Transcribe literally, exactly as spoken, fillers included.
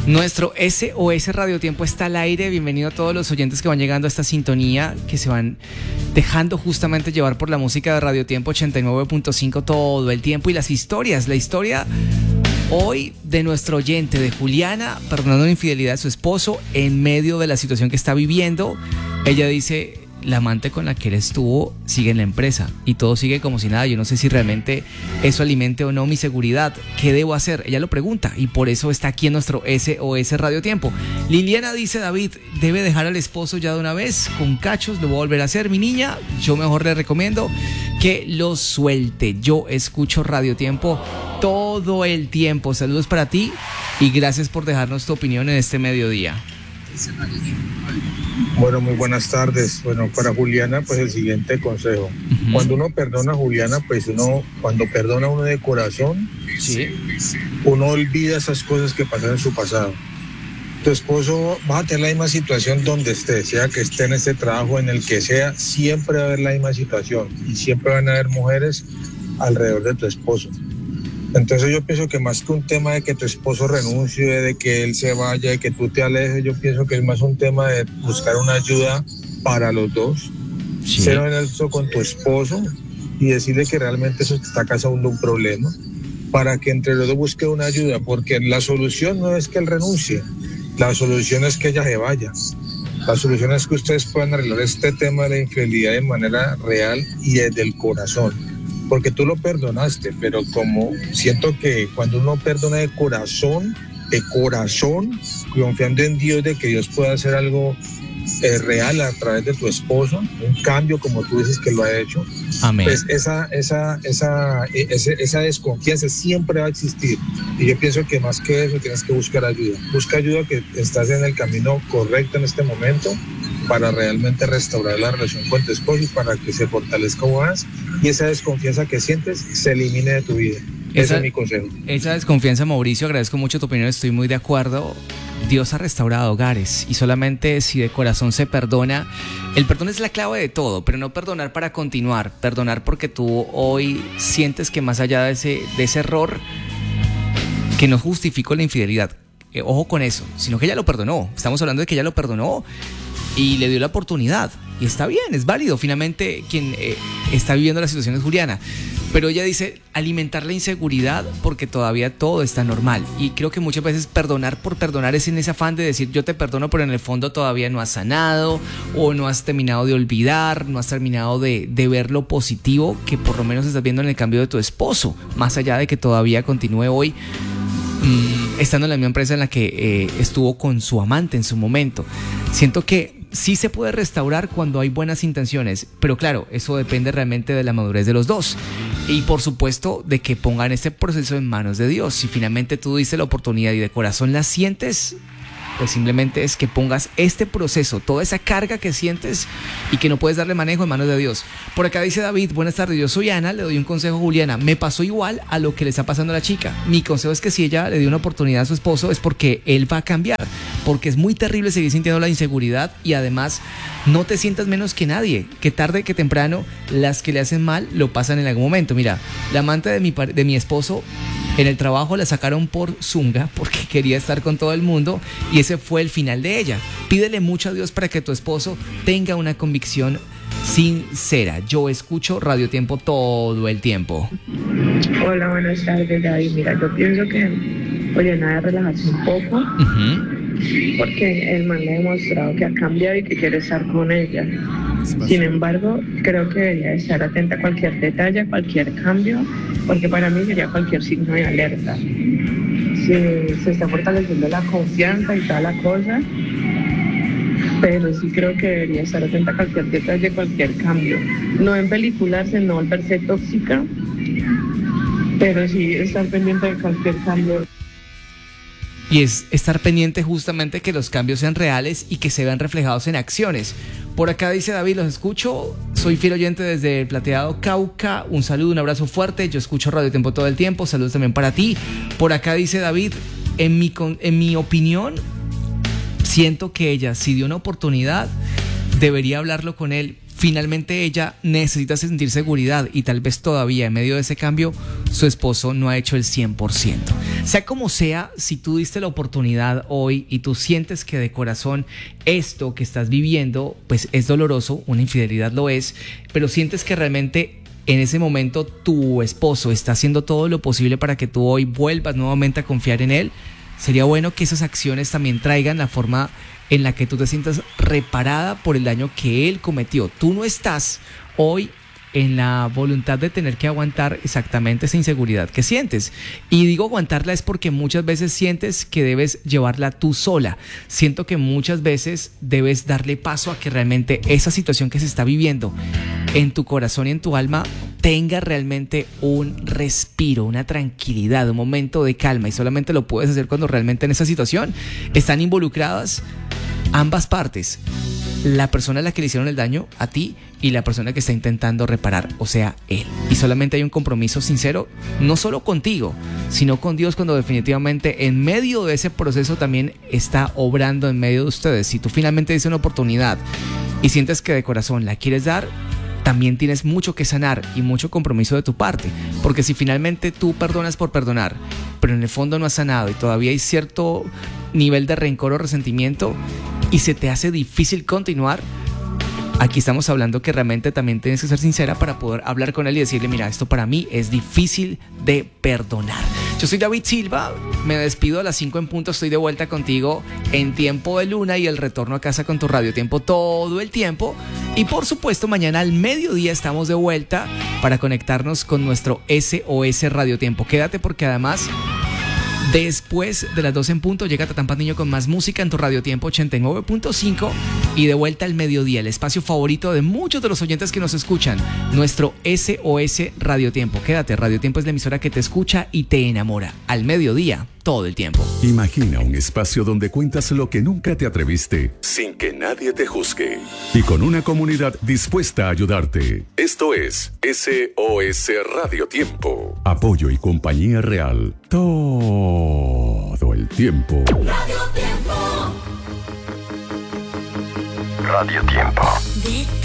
Nuestro S O S Radio Tiempo está al aire. Bienvenido a todos los oyentes que van llegando a esta sintonía, que se van dejando justamente llevar por la música de Radio Tiempo ochenta y nueve punto cinco todo el tiempo y las historias. La historia hoy de nuestro oyente, de Juliana, perdonando la infidelidad de su esposo en medio de la situación que está viviendo. Ella dice: la amante con la que él estuvo sigue en la empresa y todo sigue como si nada. Yo no sé si realmente eso alimente o no mi seguridad. ¿Qué debo hacer? Ella lo pregunta y por eso está aquí en nuestro S O S Radio Tiempo. Liliana dice: David, debe dejar al esposo ya de una vez. Con cachos lo voy a volver a hacer, mi niña. Yo mejor le recomiendo que lo suelte. Yo escucho Radio Tiempo todo el tiempo. Saludos para ti y gracias por dejarnos tu opinión en este mediodía. Bueno, muy buenas tardes. Bueno, para Juliana, pues el siguiente consejo. Uh-huh. Cuando uno perdona a Juliana, pues uno, cuando perdona a uno de corazón, sí, uno olvida esas cosas que pasaron en su pasado. Tu esposo va a tener la misma situación donde esté, sea que esté en este trabajo, en el que sea, siempre va a haber la misma situación y siempre van a haber mujeres alrededor de tu esposo. Entonces yo pienso que más que un tema de que tu esposo renuncie, de que él se vaya, de que tú te alejes, yo pienso que es más un tema de buscar una ayuda para los dos. Sí. Ser honesto con tu esposo y decirle que realmente eso te está causando un problema, para que entre los dos busque una ayuda, porque la solución no es que él renuncie, la solución es que ella se vaya. La solución es que ustedes puedan arreglar este tema de la infidelidad de manera real y desde el corazón. Porque tú lo perdonaste, pero como siento que cuando uno perdona de corazón, de corazón, confiando en Dios de que Dios pueda hacer algo eh, real a través de tu esposo, un cambio como tú dices que lo ha hecho, amén, pues esa, esa, esa, esa, esa desconfianza siempre va a existir. Y yo pienso que más que eso tienes que buscar ayuda. Busca ayuda, que estás en el camino correcto en este momento para realmente restaurar la relación con tu esposo y para que se fortalezca más y esa desconfianza que sientes se elimine de tu vida. Ese esa, es mi consejo. Esa desconfianza, Mauricio, agradezco mucho tu opinión, estoy muy de acuerdo. Dios ha restaurado hogares y solamente si de corazón se perdona. El perdón es la clave de todo, pero no perdonar para continuar, perdonar porque tú hoy sientes que más allá de ese, de ese error que no justificó la infidelidad, eh, ojo con eso, sino que ella lo perdonó. Estamos hablando de que ella lo perdonó y le dio la oportunidad. Y está bien, es válido. Finalmente, quien eh, está viviendo la situación es Juliana. Pero ella dice alimentar la inseguridad porque todavía todo está normal. Y creo que muchas veces perdonar por perdonar es en ese afán de decir yo te perdono, pero en el fondo todavía no has sanado o no has terminado de olvidar, no has terminado de, de ver lo positivo que por lo menos estás viendo en el cambio de tu esposo. Más allá de que todavía continúe hoy mmm, estando en la misma empresa en la que eh, estuvo con su amante en su momento. Siento que sí se puede restaurar cuando hay buenas intenciones, pero claro, eso depende realmente de la madurez de los dos y por supuesto de que pongan este proceso en manos de Dios. Si finalmente tú diste la oportunidad y de corazón la sientes, pues simplemente es que pongas este proceso, toda esa carga que sientes y que no puedes darle manejo en manos de Dios. Por acá dice David: buenas tardes, yo soy Ana, le doy un consejo a Juliana. Me pasó igual a lo que le está pasando a la chica. Mi consejo es que si ella le dio una oportunidad a su esposo es porque él va a cambiar, porque es muy terrible seguir sintiendo la inseguridad y además no te sientas menos que nadie, que tarde que temprano las que le hacen mal lo pasan en algún momento. Mira, la amante de mi, de mi esposo en el trabajo la sacaron por zunga porque quería estar con todo el mundo y ese fue el final de ella. Pídele mucho a Dios para que tu esposo tenga una convicción sincera. Yo escucho Radio Tiempo todo el tiempo. Hola, buenas tardes, David. Mira, yo pienso que Juliana debe relajarse un poco, uh-huh, porque el man le ha demostrado que ha cambiado y que quiere estar con ella. Sin embargo, creo que debería estar atenta a cualquier detalle, a cualquier cambio, porque para mí sería cualquier signo de alerta. Si se está fortaleciendo la confianza y toda la cosa, pero sí creo que debería estar atenta a cualquier detalle, cualquier cambio. No empelicularse, no volverse tóxica, pero sí estar pendiente de cualquier cambio. Y es estar pendiente justamente que los cambios sean reales y que se vean reflejados en acciones. Por acá dice David: los escucho, soy fiel oyente desde el Plateado Cauca, un saludo, un abrazo fuerte, yo escucho Radio Tiempo todo el tiempo, saludos también para ti. Por acá dice David: en mi, en mi opinión, siento que ella, si dio una oportunidad, debería hablarlo con él. Finalmente ella necesita sentir seguridad y tal vez todavía en medio de ese cambio su esposo no ha hecho el cien por ciento. Sea como sea, si tú diste la oportunidad hoy y tú sientes que de corazón esto que estás viviendo pues es doloroso, una infidelidad lo es, pero sientes que realmente en ese momento tu esposo está haciendo todo lo posible para que tú hoy vuelvas nuevamente a confiar en él, sería bueno que esas acciones también traigan la forma en la que tú te sientas reparada por el daño que él cometió. Tú no estás hoy en la voluntad de tener que aguantar exactamente esa inseguridad que sientes. Y digo aguantarla es porque muchas veces sientes que debes llevarla tú sola. Siento que muchas veces debes darle paso a que realmente esa situación que se está viviendo en tu corazón y en tu alma tenga realmente un respiro, una tranquilidad, un momento de calma. Y solamente lo puedes hacer cuando realmente en esa situación están involucradas ambas partes. La persona a la que le hicieron el daño, a ti, y la persona que está intentando reparar, o sea, él. Y solamente hay un compromiso sincero, no solo contigo, sino con Dios, cuando definitivamente en medio de ese proceso también está obrando en medio de ustedes. Si tú finalmente dices una oportunidad y sientes que de corazón la quieres dar, también tienes mucho que sanar y mucho compromiso de tu parte. Porque si finalmente tú perdonas por perdonar, pero en el fondo no has sanado y todavía hay cierto nivel de rencor o resentimiento y se te hace difícil continuar, aquí estamos hablando que realmente también tienes que ser sincera para poder hablar con él y decirle: mira, esto para mí es difícil de perdonar. Yo soy David Silva, me despido a las cinco en punto, estoy de vuelta contigo en Tiempo de Luna y el retorno a casa con tu Radio Tiempo todo el tiempo. Y por supuesto mañana al mediodía estamos de vuelta para conectarnos con nuestro S O S Radio Tiempo. Quédate porque además después de las doce en punto llega Tatán Patiño con más música en tu Radio Tiempo ochenta y nueve punto cinco y de vuelta al mediodía, el espacio favorito de muchos de los oyentes que nos escuchan, nuestro S O S Radio Tiempo. Quédate, Radio Tiempo es la emisora que te escucha y te enamora al mediodía todo el tiempo. Imagina un espacio donde cuentas lo que nunca te atreviste, sin que nadie te juzgue, y con una comunidad dispuesta a ayudarte. Esto es S O S Radio Tiempo. Apoyo y compañía real todo el tiempo. Radio Tiempo. Radio Tiempo.